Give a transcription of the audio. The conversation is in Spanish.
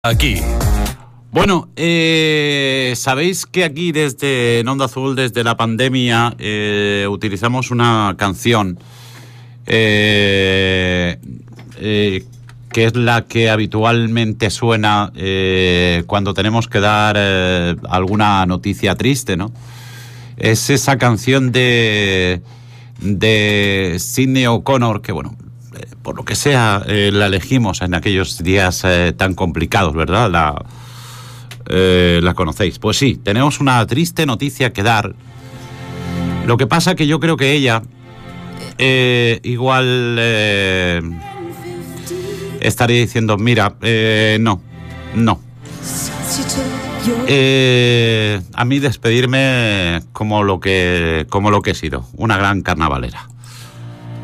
Aquí. Bueno, sabéis que aquí desde en Onda Azul, desde la pandemia, utilizamos una canción que es la que habitualmente suena cuando tenemos que dar alguna noticia triste, ¿no? Es esa canción de Sinéad O'Connor, que bueno, por lo que sea, la elegimos en aquellos días tan complicados, ¿verdad? La conocéis. Pues sí, tenemos una triste noticia que dar. Lo que pasa que yo creo que ella igual estaría diciendo, mira, no. A mí despedirme como lo que he sido, una gran carnavalera.